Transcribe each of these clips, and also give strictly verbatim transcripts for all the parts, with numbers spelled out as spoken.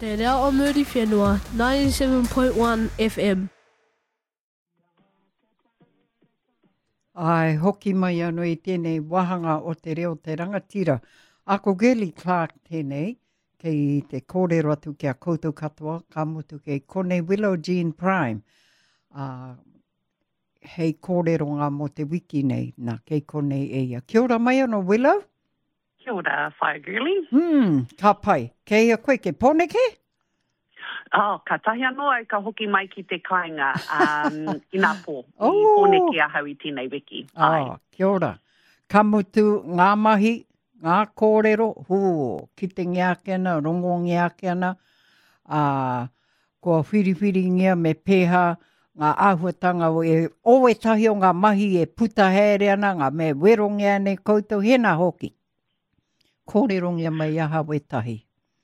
Te reo o Muri Whenua, ninety-seven point one F M. Ai, hoki mai anō i tēnei wahanga o te reo te rangatira. Ako Geli Clark tēnei, kei te kōrero atu kia koutou katoa, ka mutu kei Kone Willow Jean Prime. Uh, hei kōrero ngā mo te wiki nei, nā kei konei eia. Kia ora mai anō Willow? Kia ora, whae girly. Hmm, ka pai. Kei a koe ke poneke? Oh, ka tahi anō ai ka hoki mai ki te kāinga um, i nā pō. Oh. I pōneke a hau i tēnei wiki. Ah, kia ora. Ka mutu ngā mahi, ngā kōrero, hū, ki te ngiākena, rongo ngiākena, uh, kua whiriwhiri ngia me pēha, ngā āhuatanga o e oe tahi o ngā mahi e puta hēreana, ngā me werongia nei koutou, hena hoki. Kōrero ngia mai aha we tahi.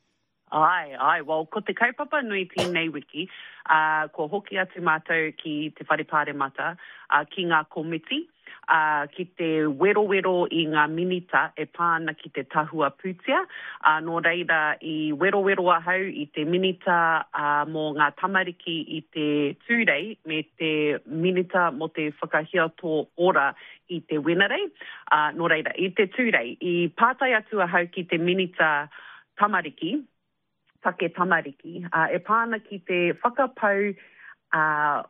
Ai, ai, well, ko te kaupapa nui tēnei wiki, uh, ko hoki atu mātou ki te wharepāre mata, uh, ki ngā komiti, uh, ki te wero-wero i ngā minita e pāna ki te tahua pūtia, uh, nō reira i wero-wero ahau i te minita uh, mō ngā tamariki i te tūrei, me te minita mo te whakahiato ora i te wenarei, uh, nō reira i te tūrei, i pātai atu ahau ki te minita tamariki, take tamariki, uh, e pāna ki te whakapau uh,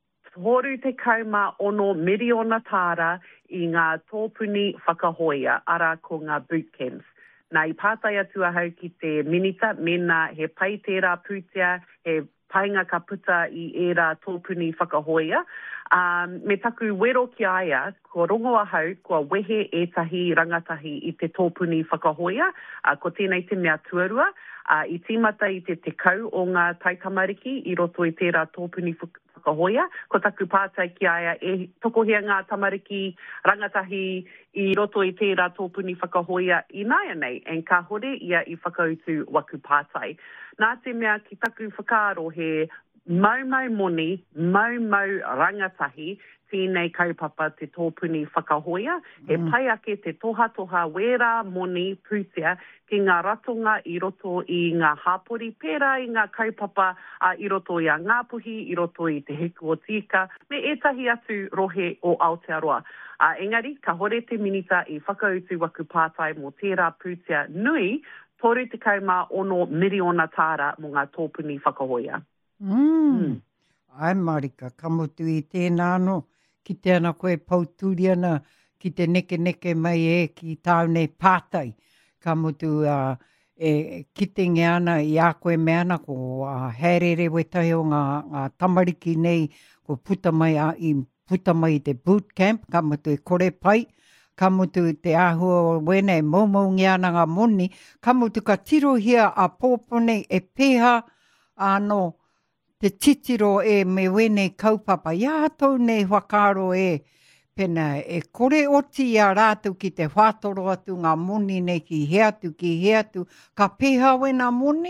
horu te kauma ono miriona tāra i ngā tōpuni whakahoia, ara ko ngā bootcamps. Nā i pātai atu ahau ki te minita, mena he pai tērā pūtea, he painga ka puta i ērā tōpuni whakahoia. Um, me taku wero ki aia, ko rongo ahau, kua wehe ētahi rangatahi i te tōpuni whakahoia, uh, ko tēnei te mea tuarua, Uh, I tīmata i te te kau o ngā taitamariki i roto i tērā tōpuni whakahoia. Ko taku pātai ki aia e tokohea ngā tamariki rangatahi i roto i tērā tōpuni whakahoia i nāia nei, en ka hore ia i whakautu waku pātai. Nā te mea ki taku whakaaro he mau-mau moni, mau-mau rangatahi, tēnei kaupapa te tōpuni whakahoia, he mm. pai ake te toha-toha wera moni pūtea ki ngā ratonga i roto i ngā hāpori, pērā i ngā kaupapa uh, i roto i a Ngāpuhi, i roto i te heku o tika, me etahi atu rohe o Aotearoa. Uh, engari, ka hore te minita i whakautu waku pātai mō tērā pūtea nui, toru te kauma ono miriona tāra mō ngā tōpuni whakahoia. Mm. Mm. Ai Marika, ka mutu i tēnā no. Ki te ana koe pauturi ana, ki te neke-neke mai e, ki tāunei pātai. Ka mutu uh, e, ki te ngeana i a koe me ana, ko uh, herere wetahi o ngā, ngā tamariki nei, ko puta mai, a, i puta mai te bootcamp, ka mutu e kore pai, ka mutu te āhua o wena e maumau ngeana ngā moni, ka mutu ka tirohia a pōpone e pēha anō, te titiro e me wene kaupapa, ia tau nei whakaro e pena e kore oti a rātou ki te whātoro atu ngā moni nei ki he atu, ki he atu, ka pēha wena moni?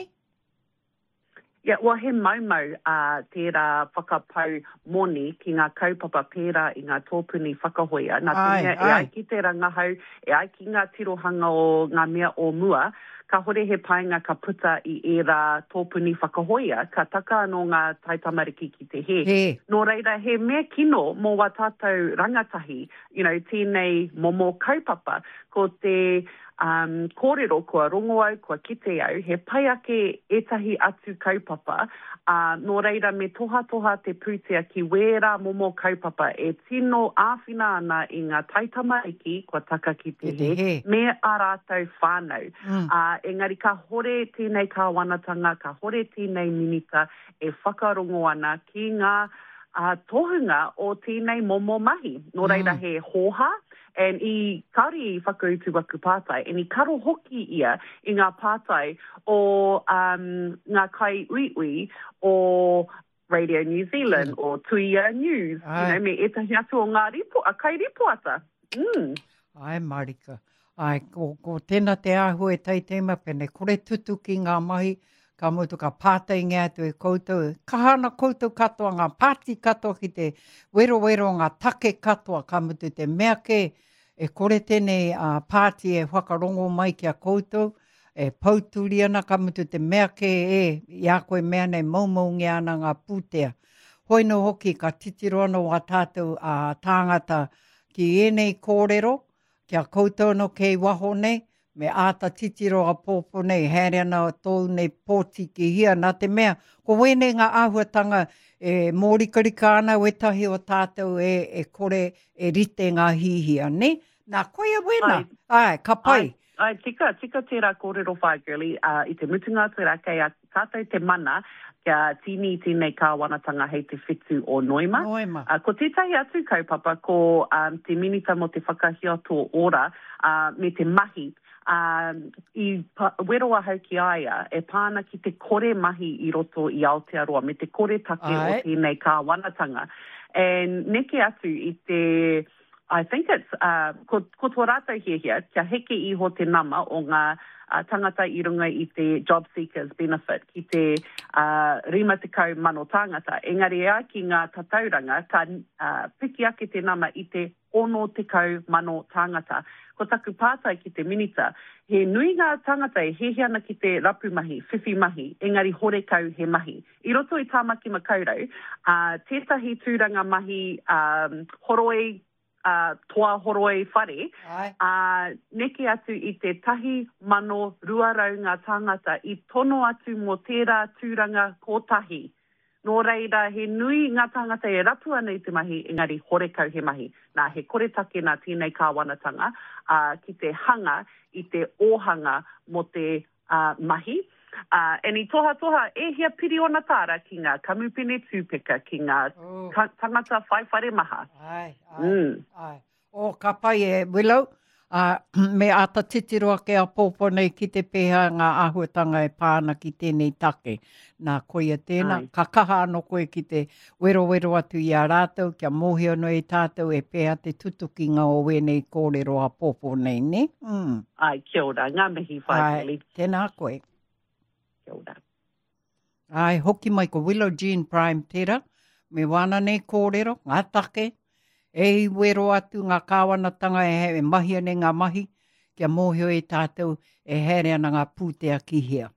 Ia, yeah, well, he maumau uh, tērā whakapau moni ki ngā kaupapa pērā i ngā tōpuni whakahoia. Nā tēnea, e ai ki te rangahau, e ai ki ngā tirohanga o ngā mea o mua, ka hore he painga ka puta i ērā tōpuni whakahoia, ka taka anō ngā taitamariki ki te he. He. Nō reira, he mea kino mō wā tātou rangatahi, you know, tēnei momo kaupapa, ko te um, kōrero kua rongo au, kua kite au, he pai ake etahi atu kaupapa, uh, nō reira me toha-toha te pūtea ki wērā momo kaupapa e tino āwhina ana i ngā taitamariki, kua taka ki te he, he, me a rātou whānau. Mm. Uh, engari ka hore tēnei kāwanatanga, ka hore tēnei minita e whakarongo ana ki ngā uh, tohunga o tēnei momo mahi. Nō reira mm. he hoha, and i kari i whakautu waku pātai, and i karo hoki ia i ngā pātai o um, ngā kai uiui o Radio New Zealand mm. o Tuia News. Ai. You know, me etahi atu o ngā ripo, a kai ripoata. Mm. Ai, Marika. Ai, ko, ko tēnā te ahu e teitema pene, kore tutu ki ngā mahi, ka mutu ka pātai ngā tu e koutou, ka hana koutou katoa, ngā pāti katoa ki te wero-wero, ngā take katoa, ka mutu te mea ke, e kore tēnei uh, pāti e whakarongo mai ki a koutou, e pauturi ana ka mutu te mea ke e, i a koe mea nei maumaungi ana ngā pūtea. Hoi no hoki ka titiro ana wā tātou a uh, tāngata ki enei kōrero, kia koutou no kei waho nei, me āta titiro a pōpō nei, here ana tōu nei pōti ki hia, nā te mea, ko wēnei ngā āhuatanga e mōrikarika ana, wetahi o tātou e, e kore e rite ngā hihia, ne? Nā koia wena, ai, ai ka pai. Ai, ai tika, tika tērā kōrero whai girly, uh, i te mutunga tērā kei a tātou te mana, kia tini tēnei kāwanatanga hei te whitu o Noima. Noima. Uh, ko tētahi atu kaupapa, ko um, te minita mo te whakahia tō ora, uh, me te mahi, Um, i pa, weroa hau ki aia, e pāna ki te kore mahi i roto i Aotearoa, me te kore take Ai. O tēnei kāwanatanga. And neke atu i te, I think it's, uh, ko, ko tō rātou hia hia, kia heke iho te nama o ngā uh, tangata i runga i te job seekers benefit, ki te uh, rima te kau mano tangata. Engari ea ki ngā tatauranga, ka uh, piki ake te nama i te ono te kau mano tangata. Ko taku pātai ki te minita, he nui ngā tangata e hehe ana ki te rapu mahi, whiwhi mahi, engari hore kau he mahi. I roto i tāmaki makaurau, uh, tētahi tūranga mahi um, horoi, uh, toa horoi whare, uh, neke atu i te tahi mano ruarau ngā tangata i tono atu mo tērā tūranga kotahi. Nō reira, he nui ngā tangata e rapu ana i te mahi, engari hore kau he mahi. Nā he kore take nā tēnei kāwanatanga, uh, ki te hanga, i te ōhanga mo te uh, mahi. Uh, e ni toha toha, e hia piri ona tāra ki ngā kamupene tūpeka, ki ngā oh. tangata whaiwhare maha. Ai, ai, mm. ai. O ka pai e Willow. Uh, me ata titiroa ke a pōpō nei ki te pēha ngā āhuatanga e pāna ki tēnei take. Nā koia tēnā, Ai. Ka kaha anō koe ki te wero wero atu i a rātou, kia mōhio no e tātou e pēha te tutuki ngā o wēnei kōrero a pōpō nei, ne? Mm. Ai, kia ora, ngā mihi whaikali. Tēnā koe. Kia ora. Ai, hoki mai ko Willow Jean Prime tērā, me wana nei kōrero, ngā take, e wero atu ngā kāwanatanga e he mahi ane ngā mahi, kia mōhio e tātou e here ana ngā pūtea ki hea.